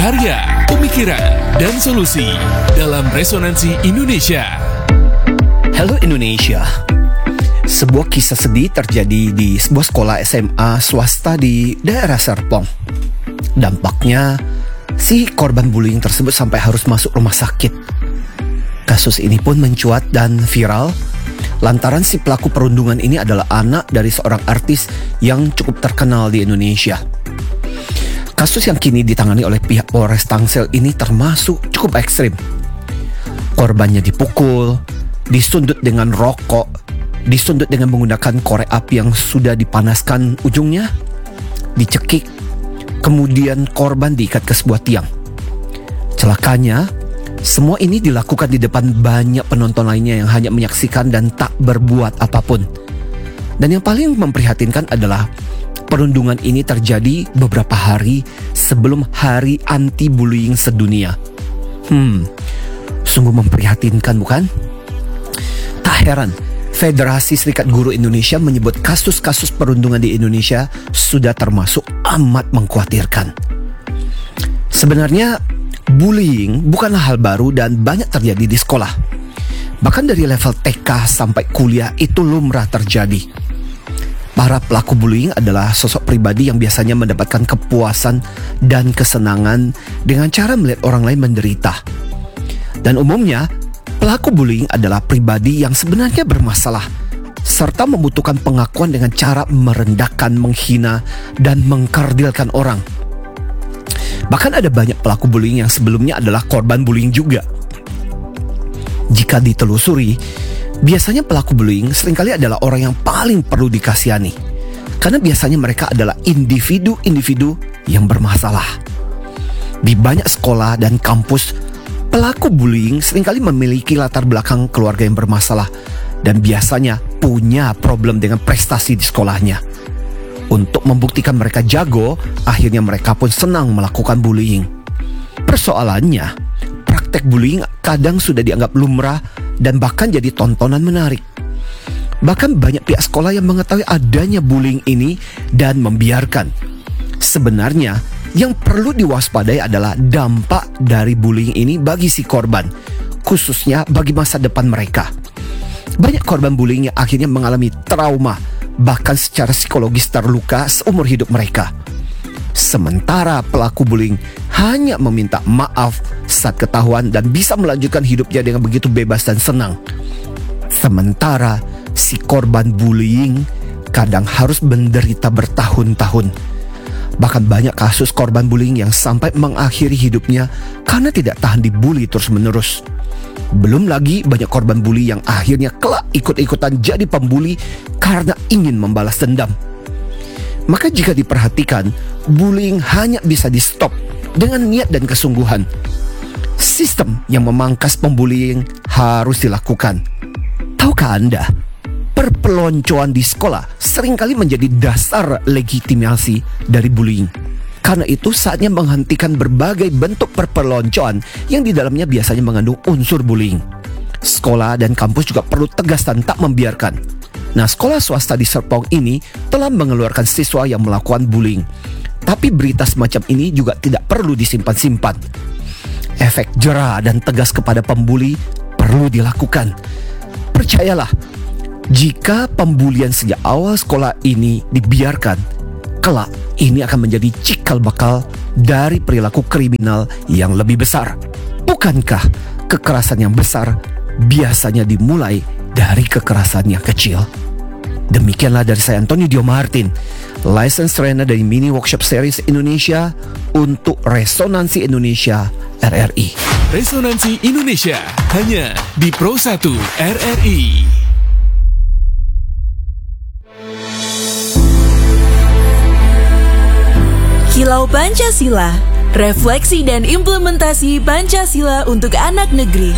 karya, pemikiran, dan solusi dalam Resonansi Indonesia. Halo Indonesia. Sebuah kisah sedih terjadi di sebuah sekolah SMA swasta di daerah Serpong. Dampaknya, si korban bullying tersebut sampai harus masuk rumah sakit. Kasus ini pun mencuat dan viral lantaran si pelaku perundungan ini adalah anak dari seorang artis yang cukup terkenal di Indonesia. Kasus yang kini ditangani oleh pihak Polres Tangsel ini termasuk cukup ekstrim. Korbannya dipukul, disundut dengan rokok, disundut dengan menggunakan korek api yang sudah dipanaskan ujungnya, dicekik, kemudian korban diikat ke sebuah tiang. Celakanya, semua ini dilakukan di depan banyak penonton lainnya yang hanya menyaksikan dan tak berbuat apapun. Dan yang paling memprihatinkan adalah perundungan ini terjadi beberapa hari sebelum Hari Anti-Bullying Sedunia. Sungguh memprihatinkan, bukan? Tak heran, Federasi Serikat Guru Indonesia menyebut kasus-kasus perundungan di Indonesia sudah termasuk amat mengkhawatirkan. Sebenarnya, bullying bukanlah hal baru dan banyak terjadi di sekolah. Bahkan dari level TK sampai kuliah itu lumrah terjadi. Para pelaku bullying adalah sosok pribadi yang biasanya mendapatkan kepuasan dan kesenangan dengan cara melihat orang lain menderita. Dan umumnya, pelaku bullying adalah pribadi yang sebenarnya bermasalah serta membutuhkan pengakuan dengan cara merendahkan, menghina, dan mengkerdilkan orang. Bahkan ada banyak pelaku bullying yang sebelumnya adalah korban bullying juga. Jika ditelusuri, biasanya pelaku bullying seringkali adalah orang yang paling perlu dikasihani. Karena biasanya mereka adalah individu-individu yang bermasalah. Di banyak sekolah dan kampus, pelaku bullying seringkali memiliki latar belakang keluarga yang bermasalah dan biasanya punya problem dengan prestasi di sekolahnya. Untuk membuktikan mereka jago, akhirnya mereka pun senang melakukan bullying. Persoalannya, praktek bullying kadang sudah dianggap lumrah dan bahkan jadi tontonan menarik. Bahkan banyak pihak sekolah yang mengetahui adanya bullying ini dan membiarkan. Sebenarnya, yang perlu diwaspadai adalah dampak dari bullying ini bagi si korban, khususnya bagi masa depan mereka. Banyak korban bullying yang akhirnya mengalami trauma, bahkan secara psikologis terluka seumur hidup mereka. Sementara pelaku bullying hanya meminta maaf saat ketahuan dan bisa melanjutkan hidupnya dengan begitu bebas dan senang. Sementara si korban bullying kadang harus menderita bertahun-tahun. Bahkan banyak kasus korban bullying yang sampai mengakhiri hidupnya karena tidak tahan dibully terus-menerus. Belum lagi banyak korban bully yang akhirnya kelak ikut-ikutan jadi pembuli karena ingin membalas dendam. Maka jika diperhatikan, bullying hanya bisa di-stop dengan niat dan kesungguhan. Sistem yang memangkas pembullying harus dilakukan. Tahukah Anda, perpeloncoan di sekolah seringkali menjadi dasar legitimasi dari bullying. Karena itu saatnya menghentikan berbagai bentuk perpeloncoan yang di dalamnya biasanya mengandung unsur bullying. Sekolah dan kampus juga perlu tegas dan tak membiarkan. Nah, sekolah swasta di Serpong ini telah mengeluarkan siswa yang melakukan bullying. Tapi berita semacam ini juga tidak perlu disimpan-simpan. Efek jera dan tegas kepada pembuli perlu dilakukan. Percayalah, jika pembulian sejak awal sekolah ini dibiarkan, kelak ini akan menjadi cikal bakal dari perilaku kriminal yang lebih besar. Bukankah kekerasan yang besar biasanya dimulai dari kekerasan yang kecil? Demikianlah dari saya, Antonio Dio Martin, License Trainer dari Mini Workshop Series Indonesia untuk Resonansi Indonesia RRI. Resonansi Indonesia hanya di Pro 1 RRI. Kilau Pancasila, refleksi dan implementasi Pancasila untuk anak negeri.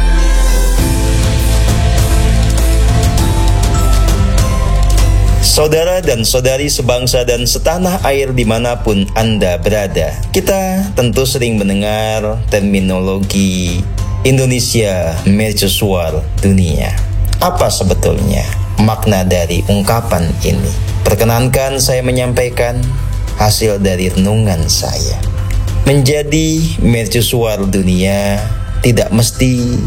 Saudara dan saudari sebangsa dan setanah air dimanapun Anda berada, kita tentu sering mendengar terminologi Indonesia Mercusuar Dunia. Apa sebetulnya makna dari ungkapan ini? Perkenankan saya menyampaikan hasil dari renungan saya. Menjadi mercusuar dunia tidak mesti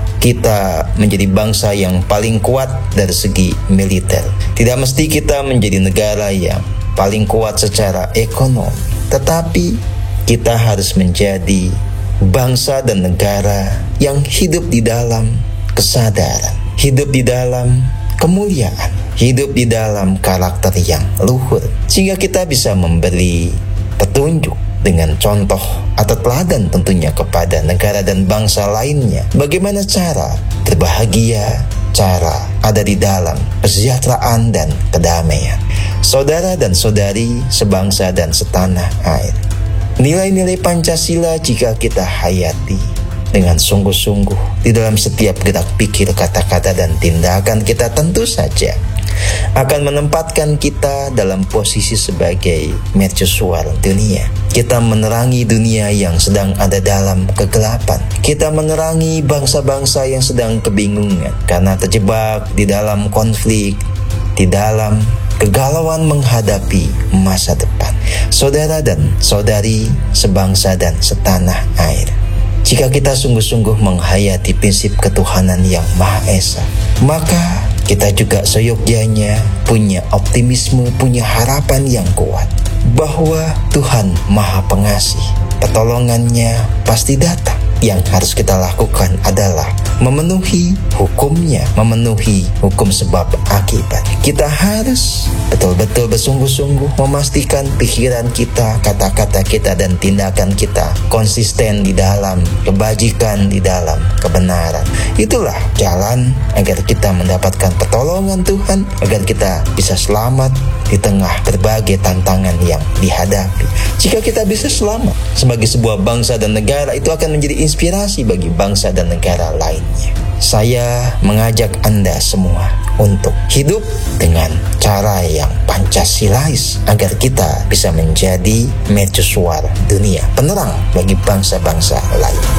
kita menjadi bangsa yang paling kuat dari segi militer. Tidak mesti kita menjadi negara yang paling kuat secara ekonomi. Tetapi kita harus menjadi bangsa dan negara yang hidup di dalam kesadaran, hidup di dalam kemuliaan, hidup di dalam karakter yang luhur, sehingga kita bisa memberi petunjuk dengan contoh atau teladan tentunya kepada negara dan bangsa lainnya bagaimana cara berbahagia, cara ada di dalam kesejahteraan dan kedamaian. Saudara dan saudari sebangsa dan setanah air, nilai-nilai Pancasila jika kita hayati dengan sungguh-sungguh di dalam setiap gerak pikir, kata-kata dan tindakan kita, tentu saja akan menempatkan kita dalam posisi sebagai mercusuar dunia. Kita menerangi dunia yang sedang ada dalam kegelapan. Kita menerangi bangsa-bangsa yang sedang kebingungan karena terjebak di dalam konflik, di dalam kegalauan menghadapi masa depan. Saudara dan saudari sebangsa dan setanah air, jika kita sungguh-sungguh menghayati prinsip ketuhanan yang Maha Esa, maka kita juga seyogyanya punya optimisme, punya harapan yang kuat bahwa Tuhan Maha Pengasih, pertolongannya pasti datang. Yang harus kita lakukan adalah memenuhi hukumnya, memenuhi hukum sebab akibat. Kita harus betul-betul bersungguh-sungguh memastikan pikiran kita, kata-kata kita, dan tindakan kita konsisten di dalam kebajikan, di dalam kebenaran. Itulah jalan agar kita mendapatkan pertolongan Tuhan, agar kita bisa selamat di tengah berbagai tantangan yang dihadapi. Jika kita bisa selamat sebagai sebuah bangsa dan negara, itu akan menjadi inspirasi bagi bangsa dan negara lainnya. Saya mengajak Anda semua untuk hidup dengan cara yang Pancasilais agar kita bisa menjadi mercusuar dunia, penerang bagi bangsa-bangsa lainnya.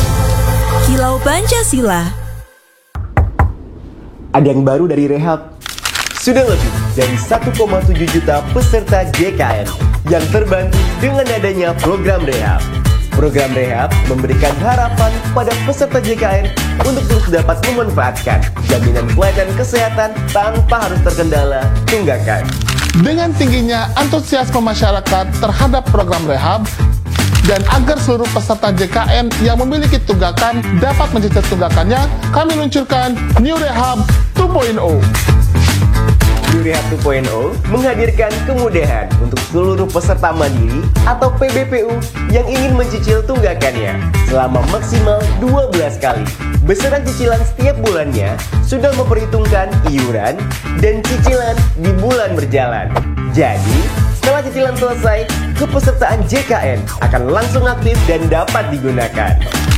Kilau Pancasila. Ada yang baru dari Rehab. Sudah lebih dari 1,7 juta peserta JKN yang terbantu dengan adanya program Rehab. Program Rehab memberikan harapan pada peserta JKN untuk terus dapat memanfaatkan jaminan pelayanan kesehatan tanpa harus terkendala tunggakan. Dengan tingginya antusiasme masyarakat terhadap program Rehab, dan agar seluruh peserta JKN yang memiliki tunggakan dapat mencicil tunggakannya, kami luncurkan New Rehab 2.0. New Rehab 2.0 menghadirkan kemudahan untuk seluruh peserta mandiri atau PBPU yang ingin mencicil tunggakannya selama maksimal 12 kali. Besaran cicilan setiap bulannya sudah memperhitungkan iuran dan cicilan di bulan berjalan. Jadi, setelah cicilan selesai, kepesertaan JKN akan langsung aktif dan dapat digunakan.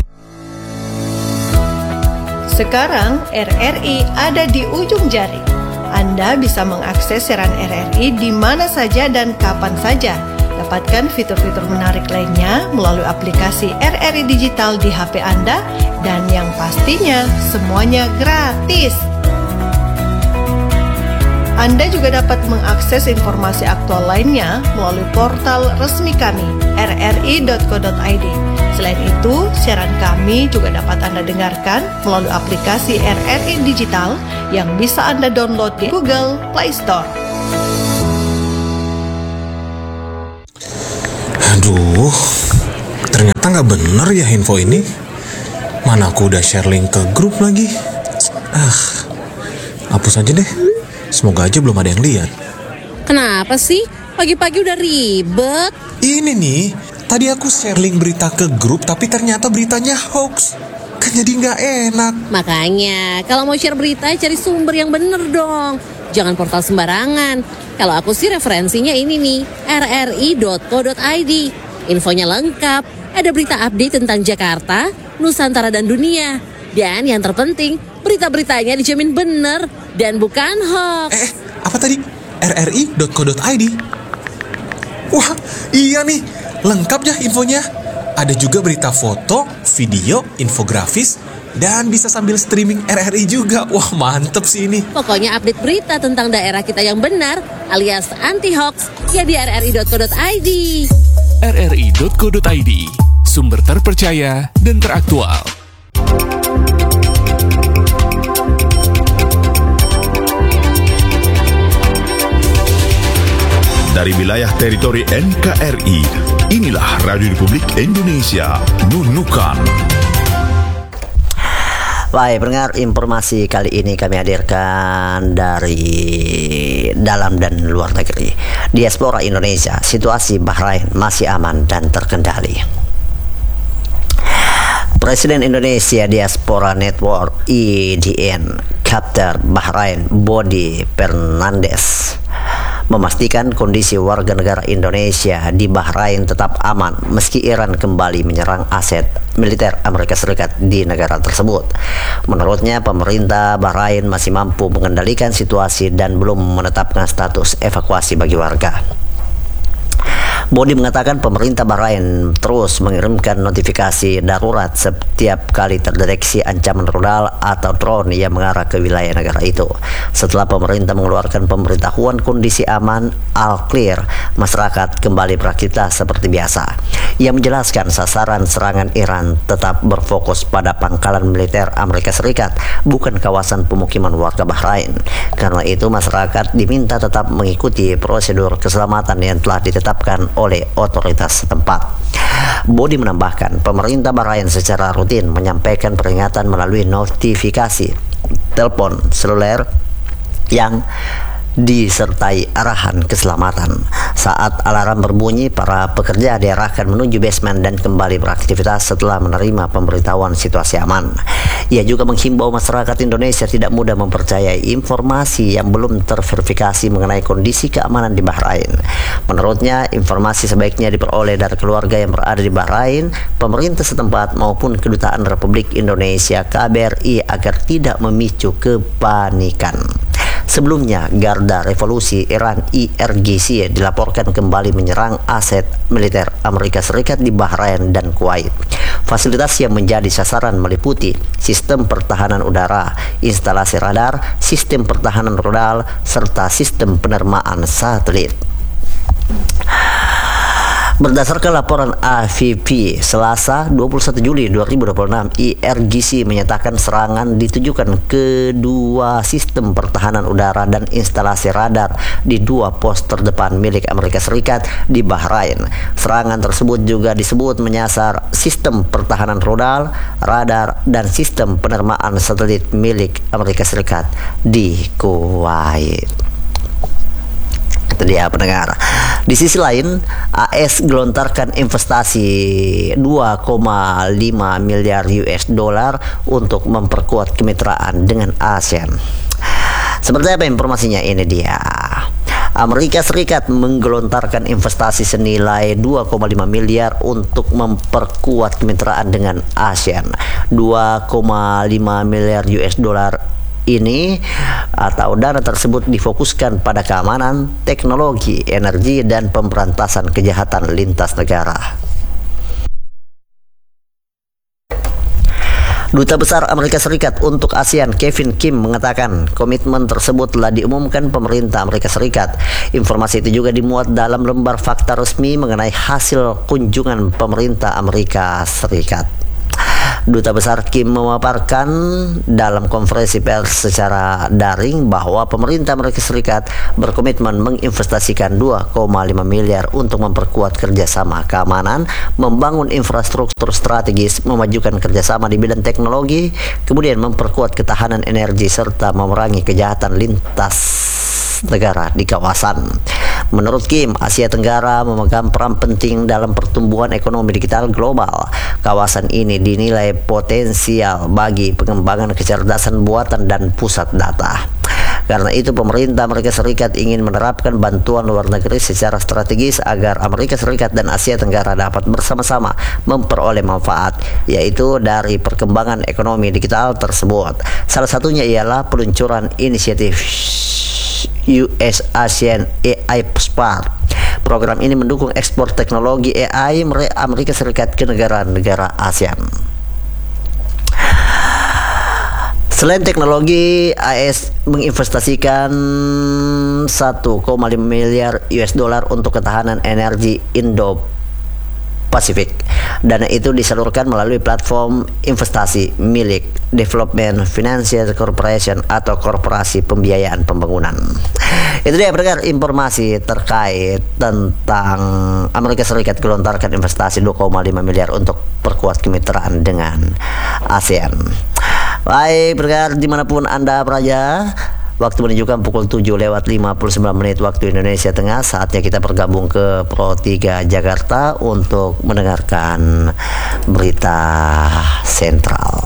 Sekarang RRI ada di ujung jari. Anda bisa mengakses siaran RRI di mana saja dan kapan saja. Dapatkan fitur-fitur menarik lainnya melalui aplikasi RRI Digital di HP Anda, dan yang pastinya semuanya gratis. Anda juga dapat mengakses informasi aktual lainnya melalui portal resmi kami, rri.co.id. Selain itu, siaran kami juga dapat Anda dengarkan melalui aplikasi RRI Digital yang bisa Anda download di Google Play Store. Aduh, ternyata nggak bener ya info ini. Mana aku udah share link ke grup lagi. Hapus aja deh. Semoga aja belum ada yang lihat. Kenapa sih? Pagi-pagi udah ribet. Ini nih, tadi aku share link berita ke grup, tapi ternyata beritanya hoax. Kan jadi nggak enak. Makanya, kalau mau share berita, cari sumber yang bener dong. Jangan portal sembarangan. Kalau aku sih referensinya ini nih, rri.co.id. Infonya lengkap, ada berita update tentang Jakarta, Nusantara dan dunia. Dan yang terpenting, berita-beritanya dijamin bener dan bukan hoax. Apa tadi? rri.co.id? Wah, iya nih, lengkap ya infonya. Ada juga berita foto, video, infografis, dan bisa sambil streaming RRI juga. Wah, mantep sih ini. Pokoknya update berita tentang daerah kita yang benar alias anti hoax ya di rri.co.id. rri.co.id, sumber terpercaya dan teraktual. Dari wilayah teritori NKRI, inilah Radio Republik Indonesia, Nunukan. Baik, pendengar, informasi kali ini kami hadirkan dari dalam dan luar negeri. Diaspora Indonesia, situasi Bahrain masih aman dan terkendali. Presiden Indonesia Diaspora Network (IDN) Qatar Bahrain Bodi Fernandes memastikan kondisi warga negara Indonesia di Bahrain tetap aman meski Iran kembali menyerang aset militer Amerika Serikat di negara tersebut. Menurutnya, pemerintah Bahrain masih mampu mengendalikan situasi dan belum menetapkan status evakuasi bagi warga. Bodi mengatakan pemerintah Bahrain terus mengirimkan notifikasi darurat setiap kali terdeteksi ancaman rudal atau drone yang mengarah ke wilayah negara itu. Setelah pemerintah mengeluarkan pemberitahuan kondisi aman all clear, masyarakat kembali beraktivitas seperti biasa. Ia menjelaskan sasaran serangan Iran tetap berfokus pada pangkalan militer Amerika Serikat, bukan kawasan pemukiman warga Bahrain. Karena itu masyarakat diminta tetap mengikuti prosedur keselamatan yang telah ditetapkan oleh otoritas setempat. Bodi menambahkan, pemerintah Bahrain secara rutin menyampaikan peringatan melalui notifikasi telepon seluler yang disertai arahan keselamatan. Saat alarm berbunyi, para pekerja diarahkan menuju basement dan kembali beraktivitas setelah menerima pemberitahuan situasi aman. Ia juga menghimbau masyarakat Indonesia tidak mudah mempercayai informasi yang belum terverifikasi mengenai kondisi keamanan di Bahrain. Menurutnya, informasi sebaiknya diperoleh dari keluarga yang berada di Bahrain, pemerintah setempat maupun Kedutaan Republik Indonesia (KBRI) agar tidak memicu kepanikan. Sebelumnya, Garda Revolusi Iran IRGC dilaporkan kembali menyerang aset militer Amerika Serikat di Bahrain dan Kuwait. Fasilitas yang menjadi sasaran meliputi sistem pertahanan udara, instalasi radar, sistem pertahanan rudal, serta sistem penermaan satelit. Berdasarkan laporan AFP Selasa 21 Juli 2026, IRGC menyatakan serangan ditujukan ke dua sistem pertahanan udara dan instalasi radar di dua pos terdepan milik Amerika Serikat di Bahrain. Serangan tersebut juga disebut menyasar sistem pertahanan rudal, radar, dan sistem penermaan satelit milik Amerika Serikat di Kuwait. Itu dia, pendengar. Di sisi lain, AS gelontarkan investasi 2,5 miliar US dollar untuk memperkuat kemitraan dengan ASEAN. Seperti apa informasinya? Ini dia. Amerika Serikat menggelontarkan investasi senilai 2,5 miliar untuk memperkuat kemitraan dengan ASEAN. 2,5 miliar US dollar ini atau dana tersebut difokuskan pada keamanan, teknologi, energi, dan pemberantasan kejahatan lintas negara. Duta Besar Amerika Serikat untuk ASEAN Kevin Kim mengatakan komitmen tersebut telah diumumkan pemerintah Amerika Serikat. Informasi itu juga dimuat dalam lembar fakta resmi mengenai hasil kunjungan pemerintah Amerika Serikat. Duta Besar Kim memaparkan dalam konferensi pers secara daring bahwa pemerintah Amerika Serikat berkomitmen menginvestasikan 2,5 miliar untuk memperkuat kerjasama keamanan, membangun infrastruktur strategis, memajukan kerjasama di bidang teknologi, kemudian memperkuat ketahanan energi, serta memerangi kejahatan lintas negara di kawasan. Menurut Kim, Asia Tenggara memegang peran penting dalam pertumbuhan ekonomi digital global. Kawasan ini dinilai potensial bagi pengembangan kecerdasan buatan dan pusat data. Karena itu pemerintah Amerika Serikat ingin menerapkan bantuan luar negeri secara strategis agar Amerika Serikat dan Asia Tenggara dapat bersama-sama memperoleh manfaat, yaitu dari perkembangan ekonomi digital tersebut. Salah satunya ialah peluncuran inisiatif US ASEAN AI Spark. Program ini mendukung ekspor teknologi AI Amerika Serikat ke negara-negara ASEAN. Selain teknologi, AS menginvestasikan 1,5 miliar US dollar untuk ketahanan energi Pasifik. Dana itu disalurkan melalui platform investasi milik Development Financial Corporation atau Korporasi Pembiayaan Pembangunan. Itu dia pendengar informasi terkait tentang Amerika Serikat gelontarkan investasi 2,5 miliar untuk perkuat kemitraan dengan ASEAN. Baik pendengar dimanapun Anda berada, waktu menunjukkan pukul 7:59 waktu Indonesia Tengah. Saatnya kita bergabung ke Pro 3 Jakarta untuk mendengarkan berita sentral.